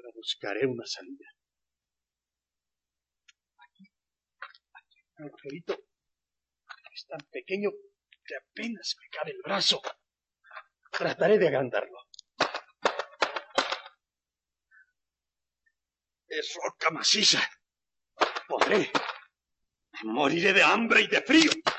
Pero buscaré una salida. Aquí un agujerito. Es tan pequeño que apenas me cabe el brazo. Trataré de agrandarlo. Es roca maciza. Podré. Moriré de hambre y de frío.